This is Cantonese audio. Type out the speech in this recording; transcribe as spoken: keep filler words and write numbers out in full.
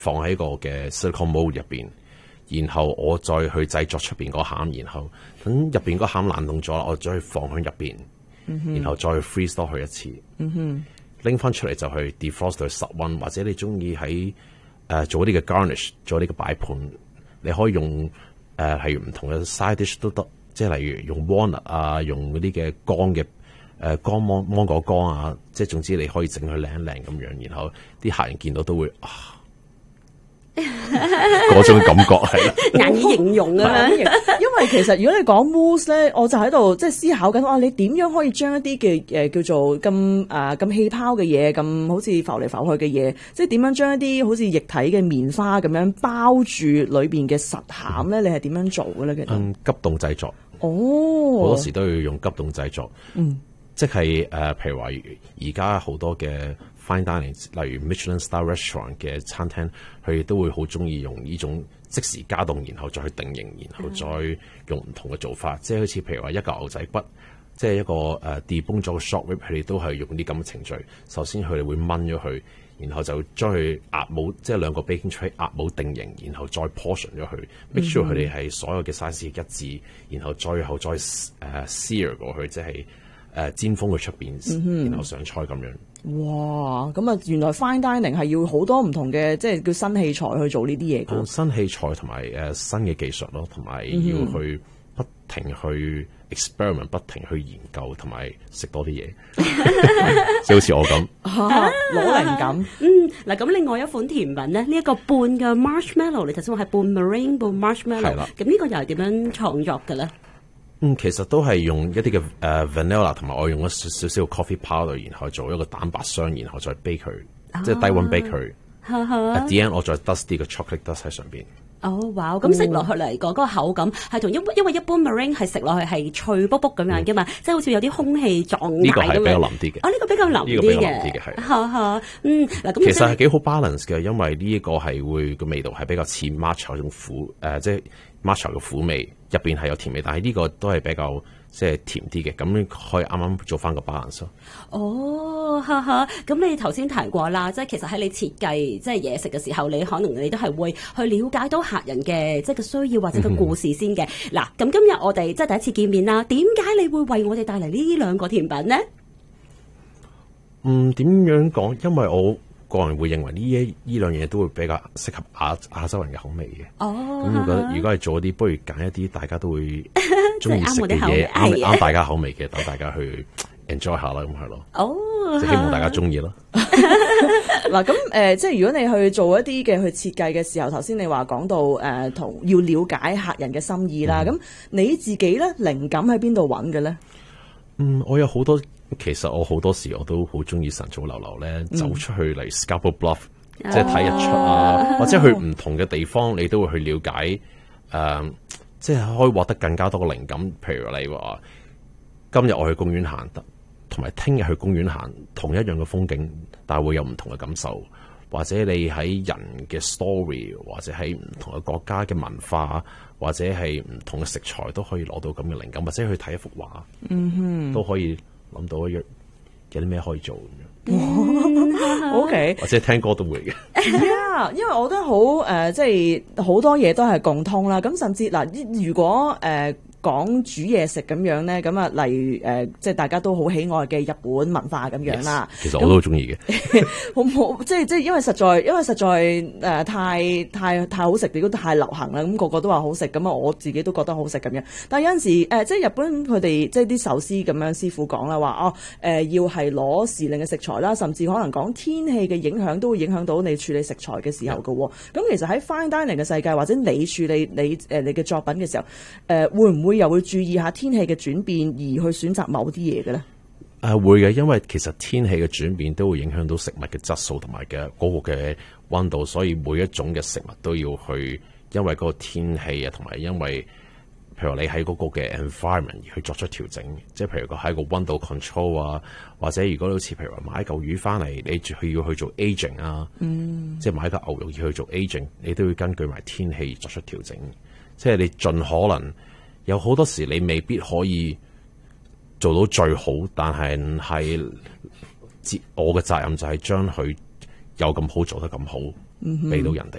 放喺個嘅 silicone mold 入邊，然後我再去製作出邊個餡，然後等入邊個餡冷凍咗，我再去放喺入邊，嗯、然後再去 freeze 多佢一次，拎翻、嗯、出嚟就去 defrost 去室溫，或者你中意喺誒做啲嘅 garnish， 做啲嘅擺盤，你可以用誒係唔同嘅 side dish 都得，即係例如用 walnut 啊，用嗰啲嘅乾嘅誒乾芒芒果乾啊，即係總之你可以整佢靚一靚咁樣，然後啲客人見到都會啊〜嗰種感覺係難以形容啊！ 因為其實如果你講 mousse 咧，我就喺度即係思考緊，哇！你點樣可以將一啲嘅誒叫做咁誒咁氣泡嘅嘢，咁好似浮嚟浮去嘅嘢，即係點樣將一啲好似液體嘅棉花咁樣包住裏邊嘅實餡咧？嗯、你係點樣做嘅咧？其實嗯，急凍製作哦， 好多時都要用急凍製作，嗯，即係誒、呃，譬如話而家好多嘅。Fine dining，例如 Michelin Star Restaurant 嘅餐廳，佢哋都會好中意用呢種即時加凍，然後再去定型，然後再用唔同嘅做法，嗯、即係好似譬如話一嚿牛仔骨，即係一個誒 debone 咗嘅 short rib，佢哋都係用啲咁嘅程序。首先佢哋會燜咗佢，然後就將佢壓模，即係兩個 baking tray 壓模定型，然後再 portion 咗佢 make sure 佢哋係所有嘅 size 一致，然後最後再誒 sear 過去，即係誒煎封佢出邊，嗯、然後上菜咁樣。 哇！咁啊，原來 fine dining 係要好多唔同嘅，即係叫新器材去做呢啲嘢嘅。 新器材同埋誒新嘅技術咯，同埋要去不停去 experiment， 不停去研究，同埋食多啲嘢，即係好似我咁攞靈感。 嗯，嗱，咁另外一款甜品咧，呢、這、一個半嘅 marshmallow， 你頭先話係半 meringue 半 marshmallow， 係啦。咁呢個又係點樣創作嘅咧？ 嗯，其實都係用一啲嘅誒 vanilla， 同埋我用咗少少少 coffee powder， 然後做一個蛋白霜，然後再 bake 佢，啊、即係低溫 bake 佢。At the end， 我再 dust 啲嘅 chocolate dust 喺上邊。 哦，哇！咁食落去嚟講，嗰個口感係同一，因為一般 meringue 係食落去係脆卜卜咁樣嘅嘛，嗯、即係好似有啲空氣撞埋咁樣。呢個係比較腍啲嘅。哦，呢、呢個比較腍啲嘅。呢個比較腍啲嘅係。嚇嚇，嗯，嗱咁。其實係幾好 balance 嘅，因為呢一個係會個味道係比較似 matcha 嗰種苦，誒、呃，即係 matcha 嘅苦味。入邊係有甜味，但係呢個都係比較即係甜啲嘅，咁可以啱啱做翻個 balance 咯。 哦，哈哈，咁你頭先提過啦，即係其實喺你設計即係嘢食嘅時候，你可能你都係會去了解到客人嘅即係個需要或者個故事先嘅。嗱、嗯，咁今日我哋即係第一次見面啦，點解你會為我哋帶嚟呢兩個甜品呢？ 嗯，點樣講？因為我個人會認為呢一呢兩樣嘢都會比較適合亞亞洲人嘅口味嘅。哦，咁我覺得如果係做啲，不如揀一啲大家都會中意食嘅嘢，啱啱大家口味嘅，等大家去 enjoy 下啦，咁係咯。哦，即係希望大家中意咯。 嗱，咁誒，即係如果你去做一啲嘅去設計嘅時候，頭先你話講到誒，同、呃、要了解客人嘅心意啦。咁、嗯、你自己咧靈感喺邊度揾嘅咧？ 嗯，我有好多。其實我好多時我都好中意晨早流流咧，走出去嚟 Scarborough Bluff，、嗯、即係睇日出啊，哦、或者去唔同嘅地方，你都會去了解，誒、呃，即係可以獲得更加多嘅靈感。譬如你話今日我去公園行，同埋聽日去公園行，同一樣嘅風景，但係會有唔同嘅感受。或者你喺人嘅 story，或者喺唔同嘅國家嘅文化，或者係唔同嘅食材，都可以攞到咁嘅靈感，或者去睇一幅畫，嗯哼，都可以。諗到一樣有啲咩可以做咁樣 ，O K， 或者聽歌都會嘅。 Yeah， 因為我覺得好誒，即係好多嘢都係共通啦。咁甚至嗱、呃，如果誒。呃講煮嘢食咁樣咧，咁啊，例如誒、呃，即係大家都好喜愛嘅日本文化咁樣啦。 Yes, 其實我都好中意嘅， 好唔好？即係即係，因為實在，因為實在誒、呃，太太太好食，亦都太流行啦。咁、那個個都話好食，咁啊，我自己都覺得好食咁樣。但係有陣時誒、呃，即係日本佢哋即係啲壽司咁樣，師傅講啦，話哦誒、呃，要係攞時令嘅食材啦，甚至可能講天氣嘅影響都會影響到你處理食材嘅時候嘅。咁 Yeah. 其實喺 fine dining 嘅世界，或者你處理你誒、呃、你嘅作品嘅時候，誒、呃、會唔會？會又會注意下天氣嘅轉變而去選擇某啲嘢嘅咧？ 誒、啊，會嘅，因為其實天氣嘅轉變都會影響到食物嘅質素同埋嘅嗰個嘅溫度，所以每一種嘅食物都要去因為嗰個天氣啊，同埋因為譬如你喺嗰個嘅 environment 而去作出調整。即係譬如個喺個溫度 control 啊，或者如果好似譬如話買一嚿魚翻嚟，你去要去做 aging 啊，嗯，即係買一嚿牛肉要去做 aging，你都要根據埋天氣作出調整。即係你盡可能。有好多時你未必可以做到最好，但係係我嘅責任就係將佢有咁好做得咁好， 俾到人哋。